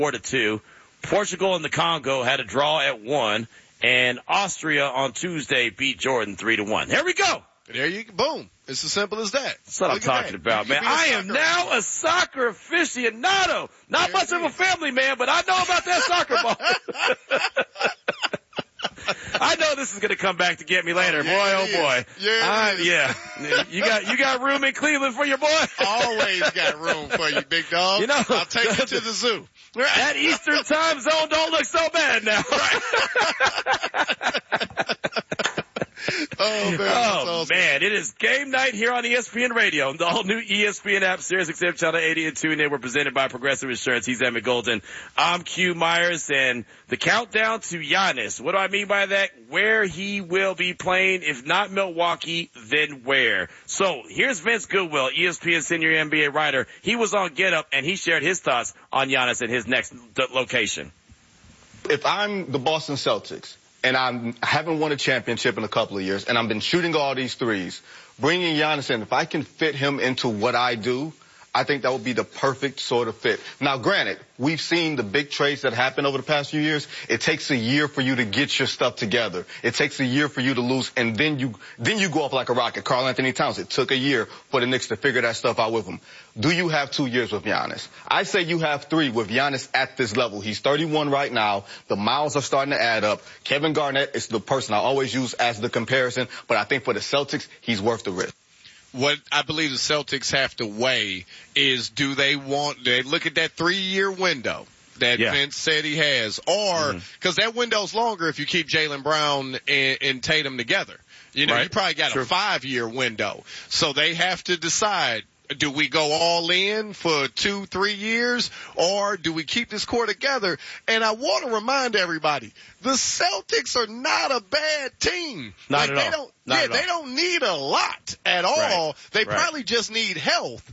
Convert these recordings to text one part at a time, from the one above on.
4-2. Portugal and the Congo had a draw at 1, and Austria on Tuesday beat Jordan 3-1. There we go. There you go. Boom. It's as simple as that. That's what I'm talking about, man. I am now a soccer aficionado. Not much of a family man, but I know about that soccer ball. I know this is going to come back to get me later. Boy, oh boy. Yeah. You got room in Cleveland for your boy? Always got room for you, big dog. You know, I'll take you to the zoo. That Eastern time zone don't look so bad now. Man, it is game night here on ESPN Radio. The all new ESPN app, SiriusXM Channel 80 and 2. We're presented by Progressive Insurance. He's Emmett Golden. I'm Q Myers, and the countdown to Giannis. What do I mean by that? Where he will be playing. If not Milwaukee, then where? So here's Vince Goodwill, ESPN senior NBA writer. He was on Get Up, and he shared his thoughts on Giannis and his next location. If I'm the Boston Celtics, and I haven't won a championship in a couple of years, and I've been shooting all these threes, bringing Giannis in, if I can fit him into what I do, I think that would be the perfect sort of fit. Now, granted, we've seen the big trades that happen over the past few years. It takes a year for you to get your stuff together. It takes a year for you to lose, and then you go off like a rocket. Karl Anthony Towns, it took a year for the Knicks to figure that stuff out with him. Do you have 2 years with Giannis? I say you have 3 with Giannis at this level. He's 31 right now. The miles are starting to add up. Kevin Garnett is the person I always use as the comparison, but I think for the Celtics, he's worth the risk. What I believe the Celtics have to weigh is, do they look at that 3-year window that Vince said he has, or because that window's longer if you keep Jaylen Brown and Tatum together. You know, you probably got a 5-year window. So they have to decide, do we go all in for 2-3 years, or do we keep this core together? And I want to remind everybody, the Celtics are not a bad team. Not at all. They don't need a lot at all. They probably just need health.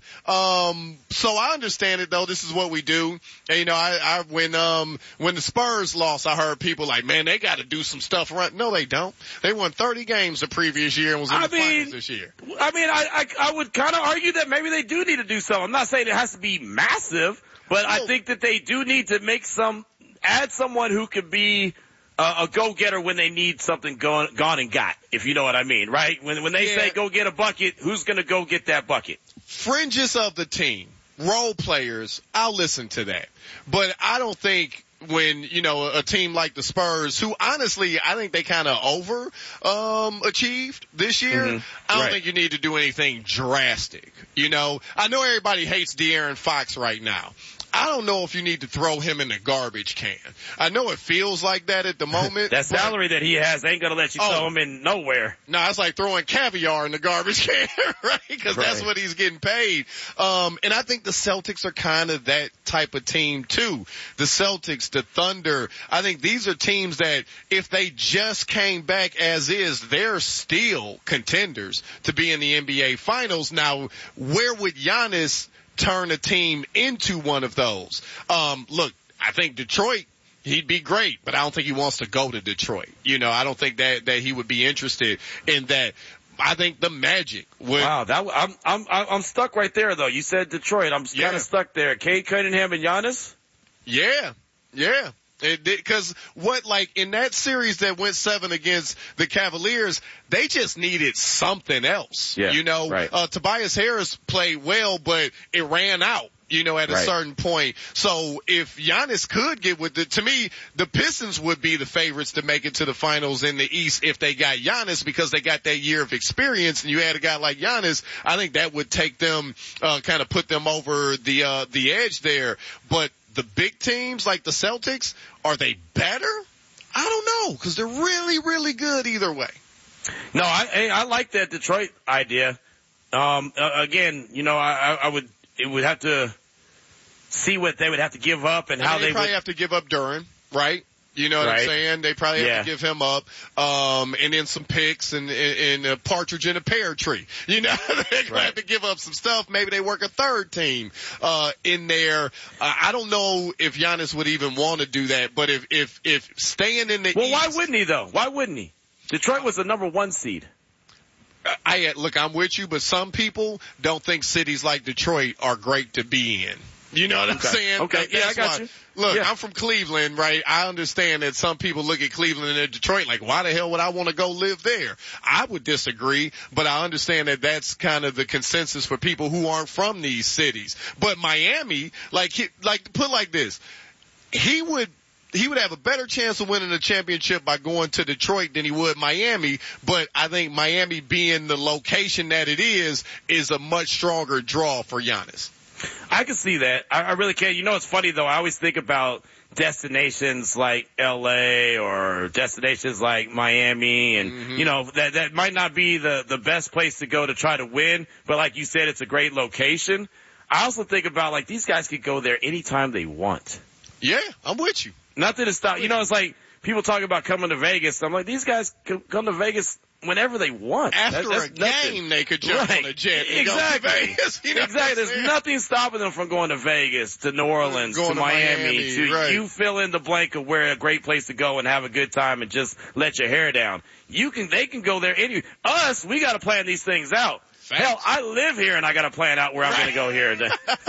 So I understand it though. This is what we do. And, you know, when the Spurs lost, I heard people like, man, they got to do some stuff right. No, they don't. They won 30 games the previous year and was in the finals this year. I mean, I would kind of argue that maybe they do need to do something. I'm not saying it has to be massive, but I think that they do need to add someone who could be a go-getter when they need something gone and got, if you know what I mean, right? When they say go get a bucket, who's going to go get that bucket? Fringes of the team, role players, I'll listen to that. But I don't think when, you know, a team like the Spurs, who honestly I think they kind of achieved this year, I don't think you need to do anything drastic. You know, I know everybody hates De'Aaron Fox right now. I don't know if you need to throw him in the garbage can. I know it feels like that at the moment. That salary that he has ain't going to let you throw him in nowhere. No, it's like throwing caviar in the garbage can, right? Because that's what he's getting paid. And I think the Celtics are kind of that type of team too. The Celtics, the Thunder, I think these are teams that if they just came back as is, they're still contenders to be in the NBA Finals. Now, where would Giannis turn a team into one of those? Look, I think Detroit, he'd be great, but I don't think he wants to go to Detroit. You know, I don't think that he would be interested in that. I think the Magic would. Wow, I'm stuck right there though. You said Detroit. I'm kind of stuck there. Cade Cunningham and Giannis? Yeah. Because in that series that went 7 against the Cavaliers, they just needed something else. Yeah, you know, Tobias Harris played well, but it ran out, you know, at a certain point. So if Giannis could get to me, the Pistons would be the favorites to make it to the finals in the East if they got Giannis, because they got that year of experience, and you had a guy like Giannis. I think that would take them, kind of put them over the edge there. But the big teams like the Celtics, are they better? I don't know, because they're really, really good either way. No, I like that Detroit idea. Again, you know, it would have to see what they would have to give up and how they probably have to give up Duran, right? You know what I'm saying? They probably have to give him up, and then some picks and a partridge in a pear tree. You know, they're gonna have to give up some stuff. Maybe they work a third team, in there. I don't know if Giannis would even want to do that, but if staying in the East. Why wouldn't he though? Why wouldn't he? Detroit was the number 1 seed. Look, I'm with you, but some people don't think cities like Detroit are great to be in. You know what I'm saying? Okay. Yeah, I got you. Look, yeah. I'm from Cleveland, right? I understand that some people look at Cleveland and Detroit like, why the hell would I want to go live there? I would disagree, but I understand that that's kind of the consensus for people who aren't from these cities. But Miami, put like this, he would have a better chance of winning a championship by going to Detroit than he would Miami, but I think Miami being the location that it is a much stronger draw for Giannis. I can see that. I really can. You know, it's funny though. I always think about destinations like LA or destinations like Miami and, you know, that might not be the best place to go to try to win, but like you said, it's a great location. I also think about like these guys could go there anytime they want. Yeah, I'm with you. Nothing to stop. You know, it's like people talk about coming to Vegas. I'm like, these guys can come to Vegas whenever they want. After a game, they could jump on a jet and go to Vegas. You know exactly. There's nothing stopping them from going to Vegas, to New Orleans, to Miami, you fill in the blank of where a great place to go and have a good time and just let your hair down. They can go there Us, we got to plan these things out. Facts. Hell, I live here and I got to plan out where I'm going to go here.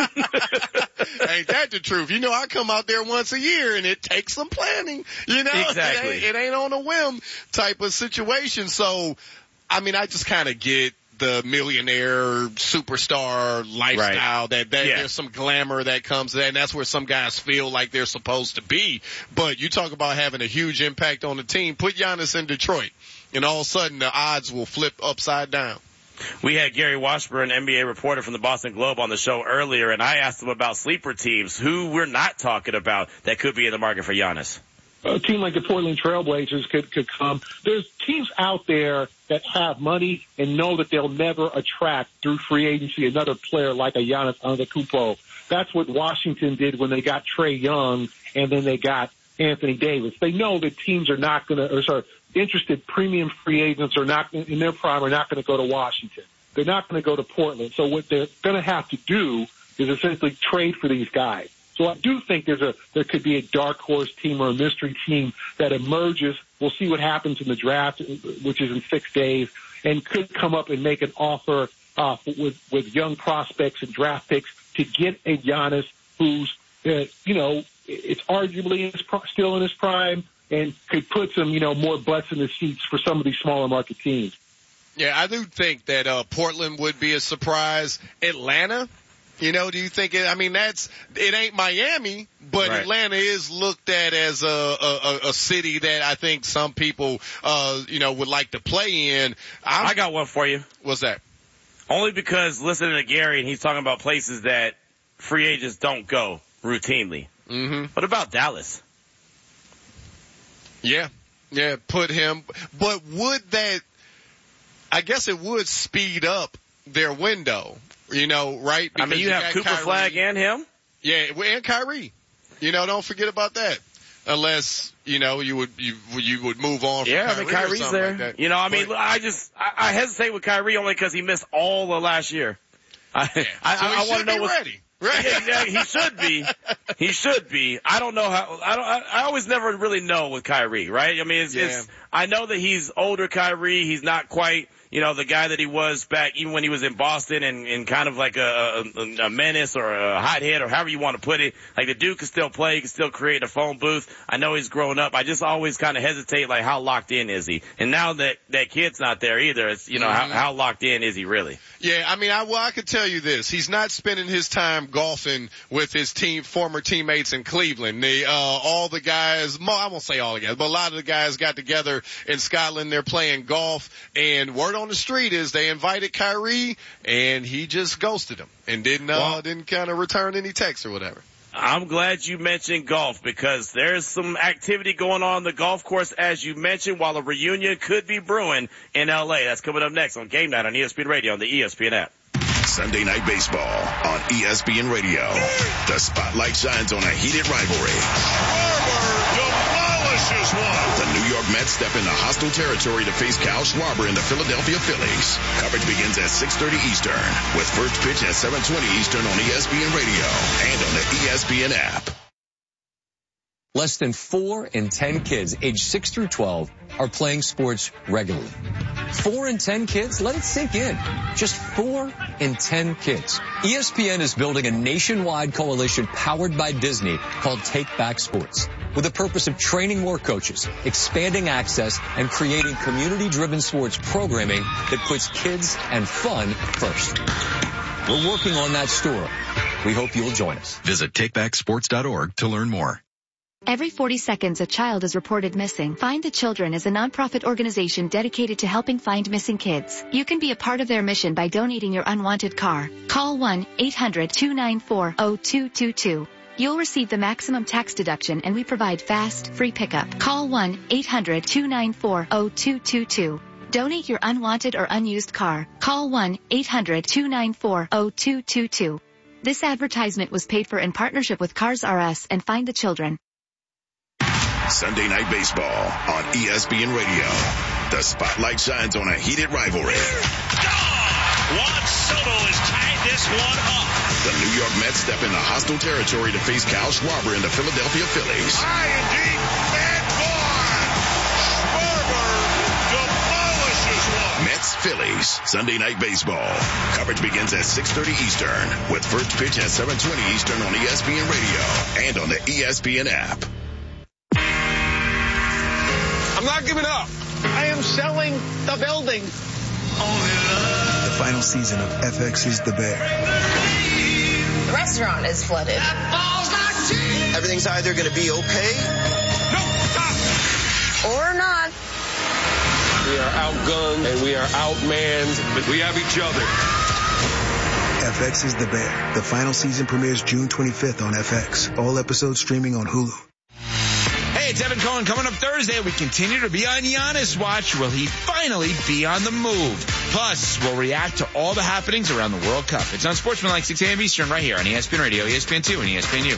Ain't that the truth? You know, I come out there once a year and it takes some planning. You know, exactly. It ain't on a whim type of situation. So, I mean, I just kind of get the millionaire superstar lifestyle that there's some glamour that comes to that, and that's where some guys feel like they're supposed to be. But you talk about having a huge impact on the team. Put Giannis in Detroit, and all of a sudden the odds will flip upside down. We had Gary Washburn, NBA reporter from the Boston Globe, on the show earlier, and I asked him about sleeper teams, who we're not talking about that could be in the market for Giannis. A team like the Portland Trailblazers could come. There's teams out there that have money and know that they'll never attract through free agency another player like a Giannis Antetokounmpo. That's what Washington did when they got Trae Young and then they got Anthony Davis. They know that teams are not going to, interested premium free agents are not in their prime are not going to go to Washington. They're not going to go to Portland. So what they're going to have to do is essentially trade for these guys. So I do think there could be a dark horse team or a mystery team that emerges. We'll see what happens in the draft, which is in 6 days, and could come up and make an offer with young prospects and draft picks to get a Giannis who's it's arguably still in his prime and could put some more butts in the seats for some of these smaller market teams. Yeah, I do think that Portland would be a surprise. Atlanta. Do you think it ain't Miami, but right. Atlanta is looked at as a city that I think some people, would like to play in. I got one for you. What's that? Only because listening to Gary and he's talking about places that free agents don't go routinely. Mm-hmm. What about Dallas? Yeah, put him. But I guess it would speed up their window. Right? Because you have Cooper Kyrie. Flag and him? Yeah, and Kyrie. Don't forget about that. Unless, you would move on from Kyrie Kyrie's or there. Like that. I hesitate with Kyrie only because he missed all of last year. I want to know what's ready. Right. Yeah, he should be. He should be. I don't know how. I always never really know with Kyrie, right? It's. I know that he's older Kyrie. He's not quite, the guy that he was back even when he was in Boston and kind of like a menace or a hothead or however you want to put it. Like the dude can still play. He can still create a phone booth. I know he's grown up. I just always kind of hesitate, like how locked in is he? And now that kid's not there either, it's, how locked in is he really? Yeah, I could tell you this. He's not spending his time golfing with his former teammates in Cleveland. All the guys, I won't say all the guys, but a lot of the guys got together in Scotland. They're playing golf, and word on the street is they invited Kyrie, and he just ghosted them and didn't kind of return any texts or whatever. I'm glad you mentioned golf because there's some activity going on the golf course, as you mentioned, while a reunion could be brewing in L.A. That's coming up next on Game Night on ESPN Radio on the ESPN app. Sunday Night Baseball on ESPN Radio. The spotlight shines on a heated rivalry. Schwarber demolishes one. The New York Mets step into hostile territory to face Kyle Schwarber and the Philadelphia Phillies. Coverage begins at 6:30 Eastern with first pitch at 7:20 Eastern on ESPN Radio and on the ESPN app. Less than 4 in 10 kids aged 6 through 12 are playing sports regularly. 4 in 10 kids? Let it sink in. Just 4 in 10 kids. ESPN is building a nationwide coalition powered by Disney called Take Back Sports, with the purpose of training more coaches, expanding access, and creating community-driven sports programming that puts kids and fun first. We're working on that story. We hope you'll join us. Visit takebacksports.org to learn more. Every 40 seconds, a child is reported missing. Find the Children is a nonprofit organization dedicated to helping find missing kids. You can be a part of their mission by donating your unwanted car. Call 1-800-294-0222. You'll receive the maximum tax deduction, and we provide fast, free pickup. Call 1-800-294-0222. Donate your unwanted or unused car. Call 1-800-294-0222. This advertisement was paid for in partnership with Cars R Us and Find the Children. Sunday Night Baseball on ESPN Radio. The spotlight shines on a heated rivalry. Juan Soto has tied this one up. The New York Mets step into hostile territory to face Kyle Schwarber and the Philadelphia Phillies. High and deep and gone. Schwarber demolishes one. Mets-Phillies, Sunday Night Baseball. Coverage begins at 6:30 Eastern, with first pitch at 7:20 Eastern on ESPN Radio and on the ESPN app. I'm not giving up. I am selling the building. The final season of FX is the Bear. The restaurant is flooded. Everything's either going to be okay. No, stop. Or not. We are outgunned and we are outmanned, but we have each other. FX is the Bear. The final season premieres June 25th on FX. All episodes streaming on Hulu. Hey, it's Evan Cohen. Coming up Thursday, we continue to be on Giannis watch. Will he finally be on the move? Plus, we'll react to all the happenings around the World Cup. It's on Sportsmanlike 6 a.m. Eastern right here on ESPN Radio, ESPN2, and ESPNU.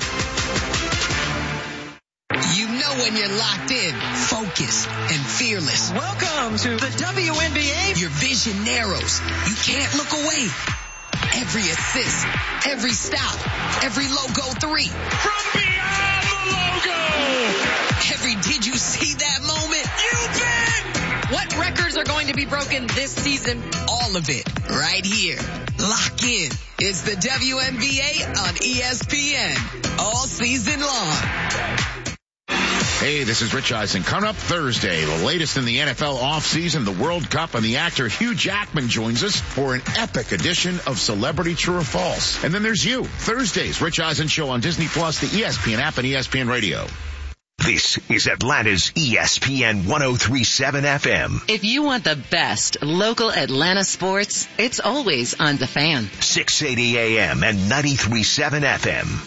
You know when you're locked in, focused, and fearless. Welcome to the WNBA. Your vision narrows. You can't look away. Every assist, every stop, every logo three. From beyond the logo. Every did you see that moment? You bet. What records are going to be broken this season? All of it right here. Lock in. It's the WNBA on ESPN all season long. Hey, this is Rich Eisen. Coming up Thursday, the latest in the NFL offseason, the World Cup, and the actor Hugh Jackman joins us for an epic edition of Celebrity True or False. And then there's you. Thursday's Rich Eisen Show on Disney+, the ESPN app, and ESPN Radio. This is Atlanta's ESPN 103.7 FM. If you want the best local Atlanta sports, it's always on The Fan. 680 AM and 93.7 FM.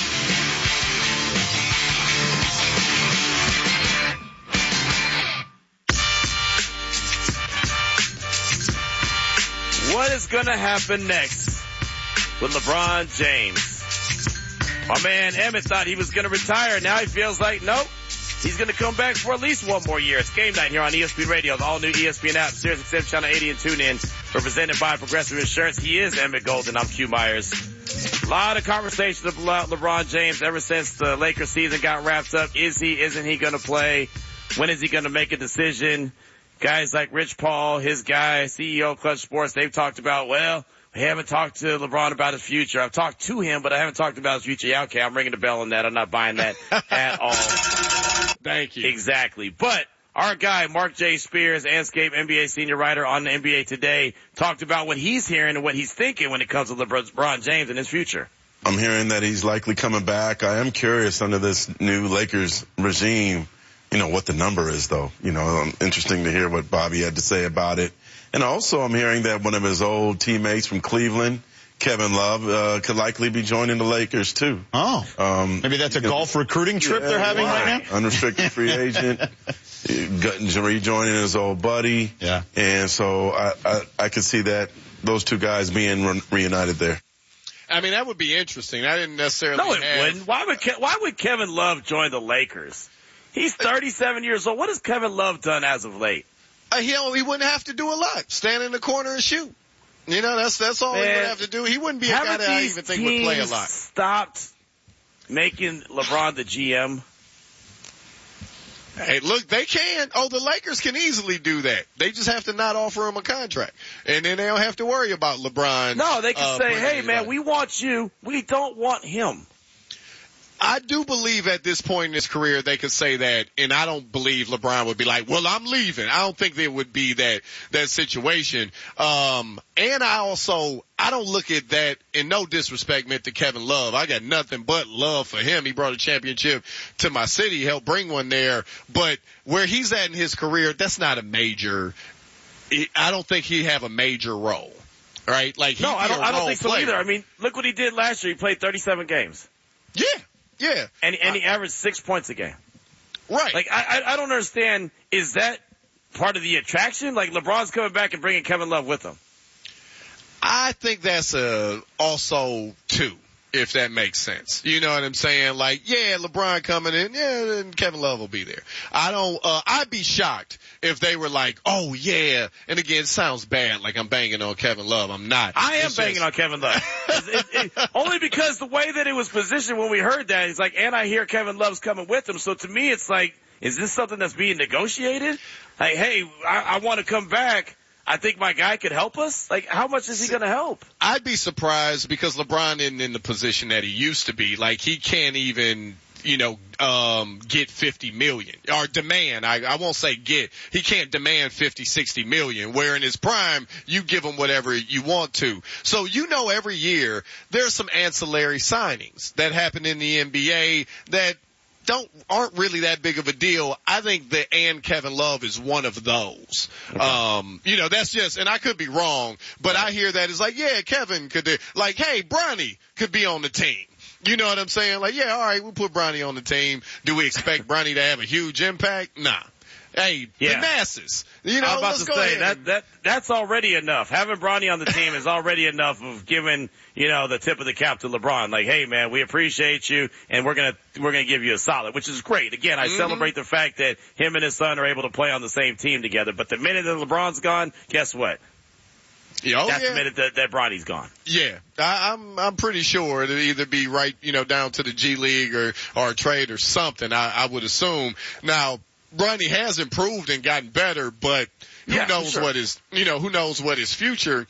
What is going to happen next with LeBron James? My man Emmett thought he was going to retire. Now he feels like, nope, he's going to come back for at least one more year. It's game night here on ESPN Radio, the all-new ESPN app, Sirius XM Channel 80 and tune in. Represented by Progressive Insurance. He is Emmett Golden. I'm Q Myers. A lot of conversation about LeBron James ever since the Lakers season got wrapped up. Is he, isn't he going to play? When is he going to make a decision? Guys like Rich Paul, his guy, CEO of Clutch Sports, they've talked about, well, we haven't talked to LeBron about his future. I've talked to him, but I haven't talked about his future. Yeah, okay, I'm ringing the bell on that. I'm not buying that at all. Thank you. Exactly. But our guy, Mark J. Spears, Anscape NBA senior writer on the NBA Today, talked about what he's hearing and what he's thinking when it comes to LeBron James and his future. I'm hearing that he's likely coming back. I am curious under this new Lakers regime, what the number is, though. Interesting to hear what Bobby had to say about it. And also I'm hearing that one of his old teammates from Cleveland, Kevin Love, could likely be joining the Lakers, too. Oh. Maybe that's a golf recruiting trip they're having right now? Unrestricted free agent. Rejoining his old buddy. Yeah. And so I could see those two guys being reunited there. I mean, that would be interesting. I didn't necessarily No, it wouldn't. Why would Kevin Love join the Lakers? He's 37 years old. What has Kevin Love done as of late? He wouldn't have to do a lot. Stand in the corner and shoot. That's all he would have to do. He wouldn't be a guy that I even think would play a lot. Stopped making LeBron the GM. Hey, look, they can. Oh, the Lakers can easily do that. They just have to not offer him a contract. And then they don't have to worry about LeBron. No, they can say, hey, man, we want you. We don't want him. I do believe at this point in his career they could say that, and I don't believe LeBron would be like, well, I'm leaving. I don't think there would be that situation. And I don't look at that, in no disrespect meant to Kevin Love. I got nothing but love for him. He brought a championship to my city, helped bring one there. But where he's at in his career, that's not a major, I don't think he'd have a major role, right? Like, no, I don't think so either. I mean, look what he did last year. He played 37 games. Yeah. Yeah. And he averaged 6 points a game. Right. Like, I don't understand. Is that part of the attraction? Like, LeBron's coming back and bringing Kevin Love with him. I think that's also too, if that makes sense. You know what I'm saying? Like, yeah, LeBron coming in, yeah, then Kevin Love will be there. I'd be shocked if they were like, oh yeah, and again, it sounds bad, like I'm banging on Kevin Love. I'm not. I am banging on Kevin Love. Only because the way that it was positioned when we heard that, it's like, and I hear Kevin Love's coming with him. So to me, it's like, is this something that's being negotiated? Like, hey, I want to come back. I think my guy could help us. Like, how much is he going to help? I'd be surprised because LeBron isn't in the position that he used to be. Like, he can't even, get 50 million or demand. I won't say get. He can't demand 50, 60 million, where in his prime, you give him whatever you want to. So, every year there's some ancillary signings that happen in the NBA that aren't really that big of a deal. I think that Kevin Love is one of those. Okay. That's just, and I could be wrong, but I hear that it's like, yeah, Kevin could do, like, hey, Bronny could be on the team. You know what I'm saying? Like, yeah, all right, we'll put Bronny on the team. Do we expect Bronny to have a huge impact? Nah. Hey, the masses. I'm about to say that's already enough. Having Bronny on the team is already enough of giving, the tip of the cap to LeBron. Like, hey man, we appreciate you and we're gonna give you a solid, which is great. Again, I celebrate the fact that him and his son are able to play on the same team together. But the minute that LeBron's gone, guess what? That's the minute that Bronny's gone. Yeah. I'm pretty sure it'll either be right, down to the G League or a trade or something, I would assume. Now, Bronny has improved and gotten better, but who knows what his future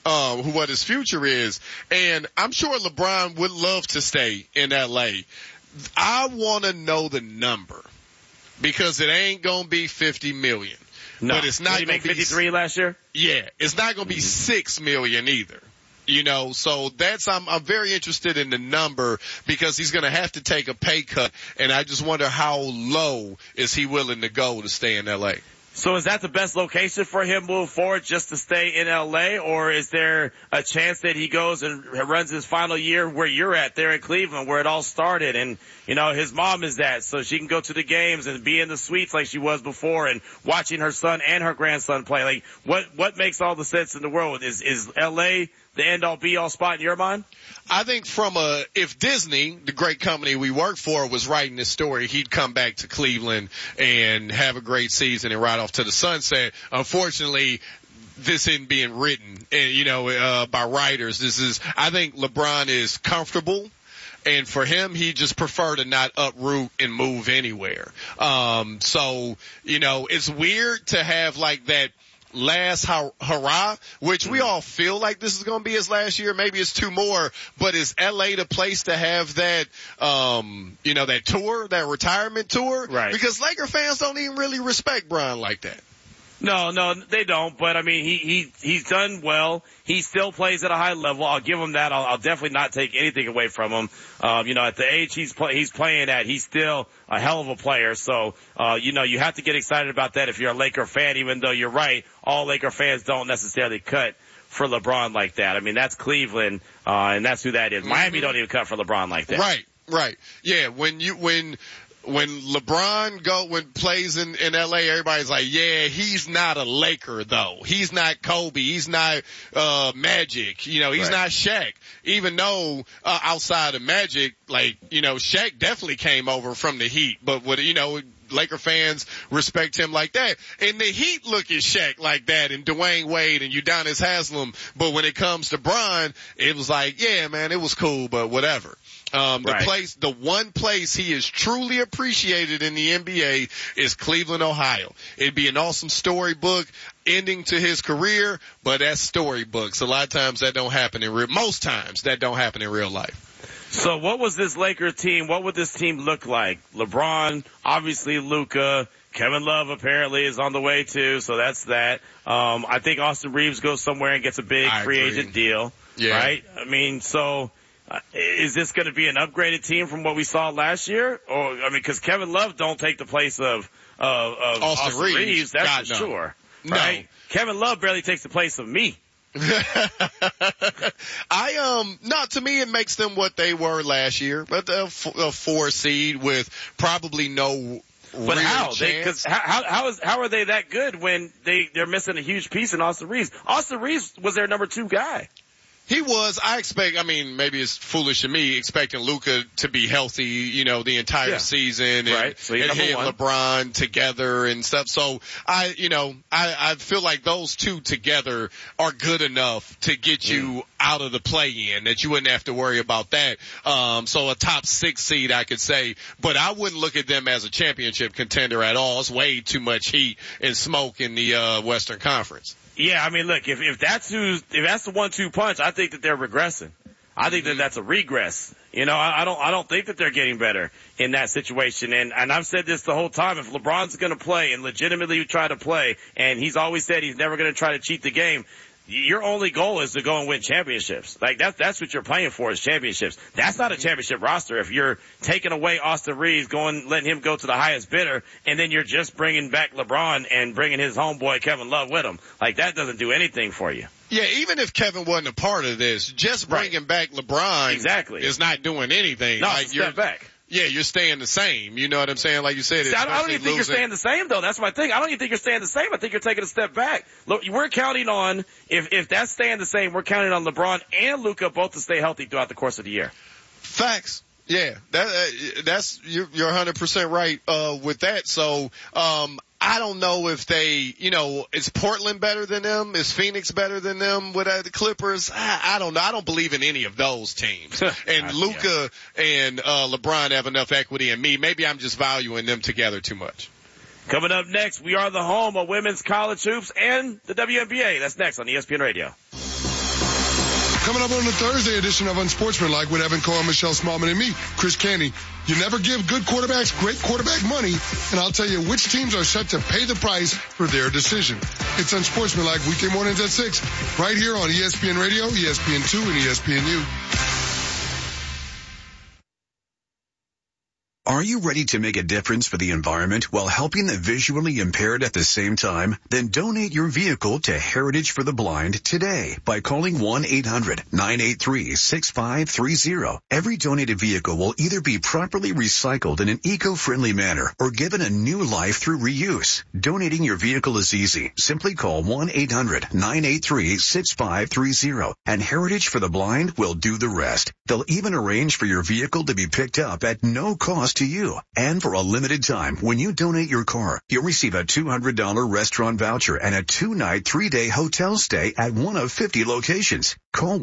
is. And I'm sure LeBron would love to stay in LA. I want to know the number because it ain't going to be 50 million. No. But it's not going to be 53 last year? Yeah. It's not going to be 6 million either. So I'm very interested in the number because he's going to have to take a pay cut, and I just wonder how low is he willing to go to stay in LA. So is that the best location for him moving forward, just to stay in LA, or is there a chance that he goes and runs his final year where you're at there in Cleveland, where it all started, and his mom is at, so she can go to the games and be in the suites like she was before, and watching her son and her grandson play? Like, what makes all the sense in the world? Is LA the end-all be-all spot in your mind? I think if Disney, the great company we work for, was writing this story, he'd come back to Cleveland and have a great season and ride off to the sunset. Unfortunately, this isn't being written, by writers. I think LeBron is comfortable. And for him, he just prefer to not uproot and move anywhere. It's weird to have like that last hurrah, which we all feel like this is going to be his last year. Maybe it's 2 more, but is LA the place to have that, that tour, that retirement tour? Right. Because Laker fans don't even really respect Bron like that. No, they don't. But I mean, he's done well. He still plays at a high level. I'll give him that. I'll definitely not take anything away from him. At the age he's playing at, he's still a hell of a player. So, you have to get excited about that if you're a Laker fan, even though you're right. All Laker fans don't necessarily cut for LeBron like that. I mean, that's Cleveland, and that's who that is. Miami don't even cut for LeBron like that. Right. Yeah. When LeBron plays in LA, everybody's like, yeah, he's not a Laker though. He's not Kobe. He's not, Magic. He's not Shaq. Even though, outside of Magic, Shaq definitely came over from the Heat, but Laker fans respect him like that. And the Heat look at Shaq like that, and Dwayne Wade and Udonis Haslem. But when it comes to Bron, it was like, yeah, man, it was cool, but whatever. The one place he is truly appreciated in the NBA is Cleveland, Ohio. It'd be an awesome storybook ending to his career, but that's storybooks. A lot of times that don't happen most times that don't happen in real life. So what was this Lakers team? What would this team look like? LeBron, obviously Luka. Kevin Love apparently is on the way too, so that's that. I think Austin Reeves goes somewhere and gets a big free agent deal. Yeah. Right? I mean, so is this going to be an upgraded team from what we saw last year? Or, I mean, because Kevin Love don't take the place of Austin Reeves, that's for sure. No. Right? Kevin Love barely takes the place of me. To me it makes them what they were last year, but a 4 seed with probably no But how? Because how are they that good when they're missing a huge piece in Austin Reeves? Austin Reeves was their number 2 guy. He was. Maybe it's foolish of me expecting Luka to be healthy, the entire season and so him and LeBron together and stuff. So I feel like those two together are good enough to get you out of the play-in, that you wouldn't have to worry about that. So a top 6 seed, I could say, but I wouldn't look at them as a championship contender at all. It's way too much heat and smoke in the Western Conference. Yeah, I mean, look, if that's the 1-2 punch, I think that they're regressing. I think that that's a regress. I don't think that they're getting better in that situation. And I've said this the whole time. If LeBron's going to play and legitimately try to play, and he's always said he's never going to try to cheat the game, your only goal is to go and win championships. Like that's what you're playing for, is championships. That's not a championship roster if you're taking away Austin Reeves, letting him go to the highest bidder, and then you're just bringing back LeBron and bringing his homeboy Kevin Love with him. Like that doesn't do anything for you. Yeah, even if Kevin wasn't a part of this, just bringing back LeBron is not doing anything. No, like, step back. Yeah, you're staying the same. You know what I'm saying? Like you said, I don't even think you're staying the same, though. That's my thing. I don't even think you're staying the same. I think you're taking a step back. Look, we're counting on, if that's staying the same, we're counting on LeBron and Luka both to stay healthy throughout the course of the year. Facts. Yeah, that's you're 100% right with that. So I don't know if they, is Portland better than them? Is Phoenix better than them with the Clippers? I don't know. I don't believe in any of those teams. And Luka and LeBron have enough equity in me. Maybe I'm just valuing them together too much. Coming up next, we are the home of women's college hoops and the WNBA. That's next on ESPN Radio. Coming up on the Thursday edition of Unsportsmanlike with Evan Cohen, Michelle Smallman, and me, Chris Canty. You never give good quarterbacks great quarterback money, and I'll tell you which teams are set to pay the price for their decision. It's Unsportsmanlike weekday mornings at 6, right here on ESPN Radio, ESPN2, and ESPNU. Are you ready to make a difference for the environment while helping the visually impaired at the same time? Then donate your vehicle to Heritage for the Blind today by calling 1-800-983-6530. Every donated vehicle will either be properly recycled in an eco-friendly manner or given a new life through reuse. Donating your vehicle is easy. Simply call 1-800-983-6530 and Heritage for the Blind will do the rest. They'll even arrange for your vehicle to be picked up at no cost to you. And for a limited time, when you donate your car, you'll receive a $200 restaurant voucher and a 2-night, 3-day hotel stay at one of 50 locations. Call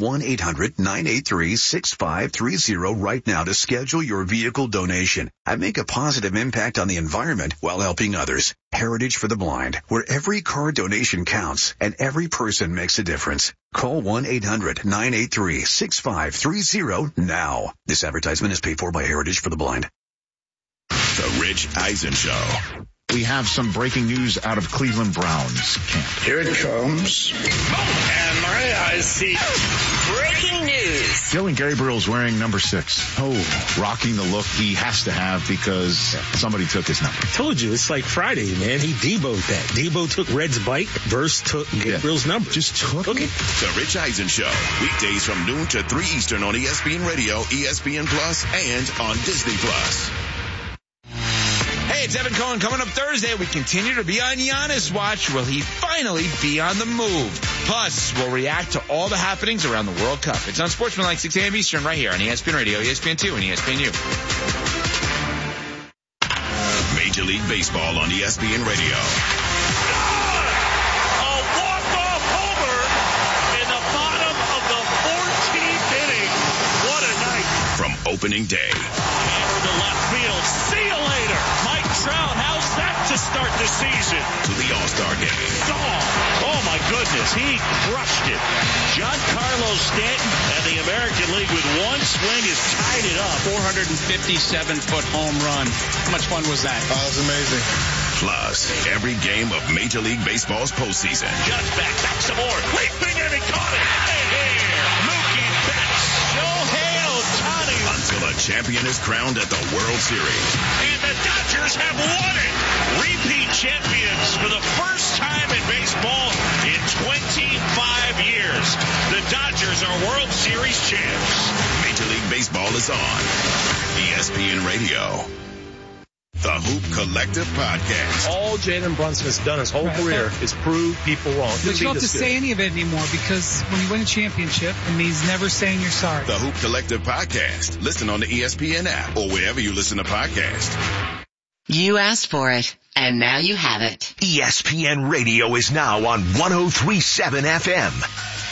1-800-983-6530 right now to schedule your vehicle donation and make a positive impact on the environment while helping others. Heritage for the Blind, where every car donation counts and every person makes a difference. Call 1-800-983-6530 now. This advertisement is paid for by Heritage for the Blind. The Rich Eisen Show. We have some breaking news out of Cleveland Browns camp. Here it comes. And my eyes see. Breaking news. Dylan Gabriel's wearing number 6. Oh, rocking the look he has to have because somebody took his number. Told you, it's like Friday, man. He Debo'd that. Debo took Red's bike. Verse took Gabriel's number. Just took it. The Rich Eisen Show. Weekdays from noon to 3 Eastern on ESPN Radio, ESPN Plus, and on Disney Plus. Hey, it's Evan Cohen. Coming up Thursday, we continue to be on Giannis watch. Will he finally be on the move? Plus, we'll react to all the happenings around the World Cup. It's on Sportsmanlike 6 a.m. Eastern right here on ESPN Radio, ESPN2, and ESPNU. Major League Baseball on ESPN Radio. A walk-off homer in the bottom of the 14th inning. What a night. From opening day. Hammer to left field. See you later. Mike Trout, how's that to start the season? To the All-Star game. Oh my goodness, he crushed it. Giancarlo Stanton and the American League with one swing has tied it up. 457-foot home run. How much fun was that? That was amazing. Plus, every game of Major League Baseball's postseason. Just back some more. Leaping and he caught it. Here, Mookie Betts. Shohei Ohtani. Until a champion is crowned at the World Series. And the Dodgers have won it. Repeat champions for the first time in baseball in 25 years. The Dodgers are World Series champs. Major League Baseball is on ESPN Radio. The Hoop Collective Podcast. All Jalen Brunson has done his whole career is prove people wrong. But you don't have to say any of it anymore because when you win a championship, it means never saying you're sorry. The Hoop Collective Podcast. Listen on the ESPN app or wherever you listen to podcasts. You asked for it, and now you have it. ESPN Radio is now on 103.7 FM.